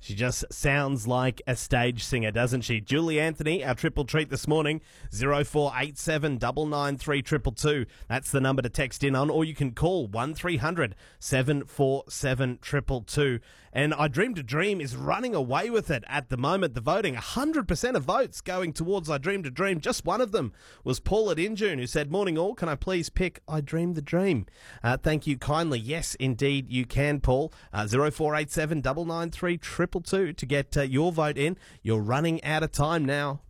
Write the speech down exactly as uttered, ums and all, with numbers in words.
She just sounds like a stage singer, doesn't she? Julie Anthony, our triple treat this morning, zero four eight seven nine nine three two two two. That's the number to text in on, or you can call one three hundred seven four seven two two two. And I Dreamed a Dream is running away with it at the moment. The voting, one hundred percent of votes going towards I Dreamed a Dream. Just one of them was Paul at Injune, who said, "Morning all, can I please pick I Dreamed the Dream?" Uh, thank you kindly. Yes, indeed you can, Paul. Uh, zero four eight seven nine nine three two two two to get uh, your vote in. You're running out of time now.